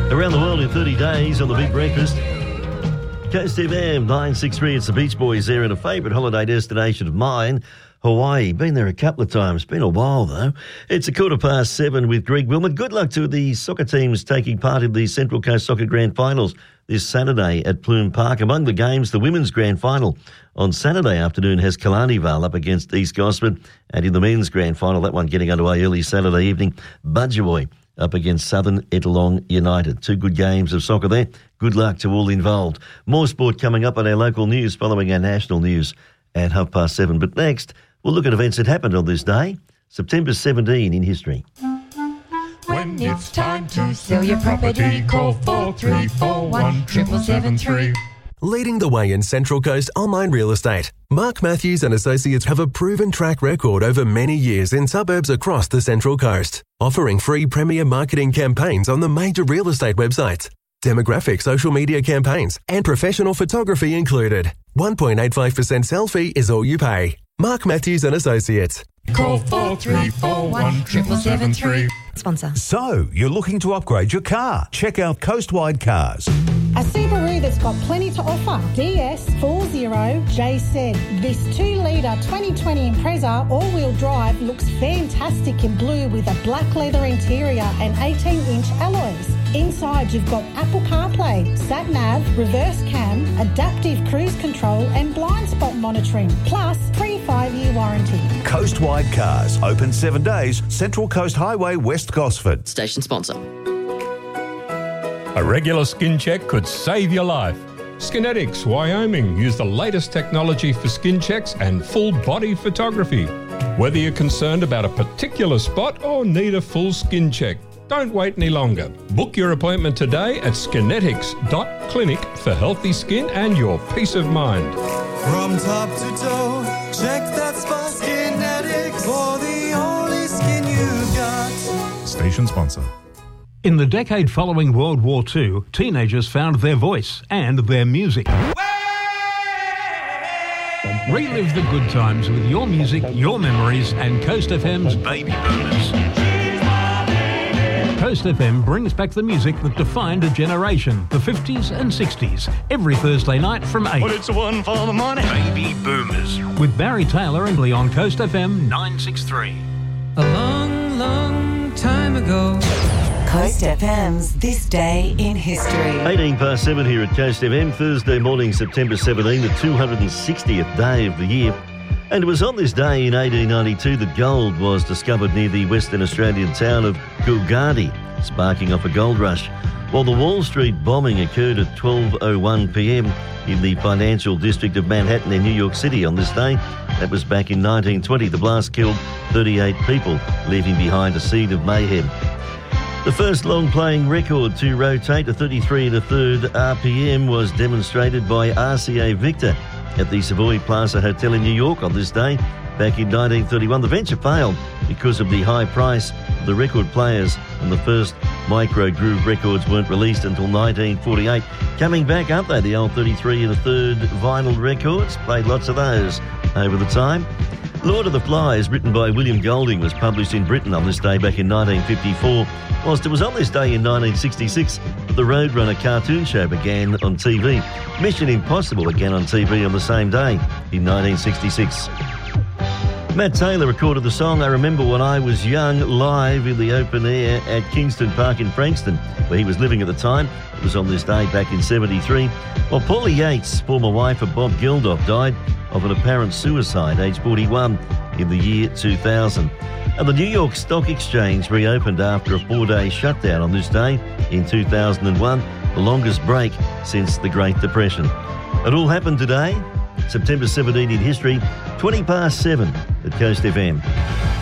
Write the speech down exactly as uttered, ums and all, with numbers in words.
Around the world in thirty days on the Big Breakfast. Coast F M nine sixty-three, it's the Beach Boys there, and a favourite holiday destination of mine, Hawaii. Been there a couple of times. Been a while, though. It's a quarter past seven with Greg Wilmot. Good luck to the soccer teams taking part in the Central Coast Soccer Grand Finals this Saturday at Plume Park. Among the games, the Women's Grand Final on Saturday afternoon has Killarney Vale up against East Gosford. And in the Men's Grand Final, that one getting underway early Saturday evening, Budgewoi up against Southern Ettalong United. Two good games of soccer there. Good luck to all involved. More sport coming up on our local news following our national news at half past seven. But next, we'll look at events that happened on this day, September seventeenth in history. When it's time to sell your property, call four three four one, seven seven three. Leading the way in Central Coast online real estate, Mark Matthews and Associates have a proven track record over many years in suburbs across the Central Coast, offering free premier marketing campaigns on the major real estate websites, demographic social media campaigns, and professional photography included. one point eight five percent sell fee is all you pay. Mark Matthews and Associates. Call four three four one, seven seven three. Sponsor. So, you're looking to upgrade your car? Check out Coastwide Cars. A Subaru that's got plenty to offer. D S forty J Z. This two litre twenty twenty Impreza all-wheel drive looks fantastic in blue with a black leather interior and eighteen inch alloys. Inside you've got Apple CarPlay, sat-nav, reverse cam, adaptive cruise control and blind spot monitoring, plus free five-year warranty. Coastwide Cars. Open seven days. Central Coast Highway, West Gosford. Station sponsor. A regular skin check could save your life. Skinetics, Wyoming, use the latest technology for skin checks and full body photography. Whether you're concerned about a particular spot or need a full skin check, don't wait any longer. Book your appointment today at skinetics dot clinic for healthy skin and your peace of mind. From top to toe, check that spot. Skinetics, for the only skin you got. Station sponsor. In the decade following World War Two, teenagers found their voice and their music. Relive the good times with your music, your memories, and Coast F M's Baby Boomers. Coast F M brings back the music that defined a generation, the fifties and sixties, every Thursday night from eight. But it's one for the money. Baby Boomers. With Barry Taylor and Lee on Coast F M nine sixty-three. A long, long time ago. Coast F M's This Day in History. eighteen past seven here at Coast F M, Thursday morning, September seventeenth, the two hundred sixtieth day of the year. And it was on this day in eighteen ninety-two that gold was discovered near the Western Australian town of Coolgardie, sparking off a gold rush. While the Wall Street bombing occurred at twelve oh one p.m. in the financial district of Manhattan in New York City on this day. That was back in nineteen twenty. The blast killed thirty-eight people, leaving behind a seed of mayhem. The first long-playing record to rotate to thirty-three and a third R P M was demonstrated by R C A Victor at the Savoy Plaza Hotel in New York on this day. Back in nineteen thirty-one, the venture failed because of the high price of the record players, and the first micro groove records weren't released until nineteen forty-eight. Coming back, aren't they, the old thirty-three and a third vinyl records? Played lots of those over the time. Lord of the Flies, written by William Golding, was published in Britain on this day back in nineteen fifty-four, whilst it was on this day in nineteen sixty-six that the Roadrunner cartoon show began on T V. Mission Impossible began on T V on the same day in nineteen sixty-six. Matt Taylor recorded the song I Remember When I Was Young live in the open air at Kingston Park in Frankston, where he was living at the time. It was on this day back in seventy-three. While Paulie Yates, former wife of Bob Geldof, died of an apparent suicide, aged forty-one, in the year two thousand. And the New York Stock Exchange reopened after a four-day shutdown on this day in two thousand one, the longest break since the Great Depression. It all happened today, September seventeenth in history, twenty past seven at Coast F M.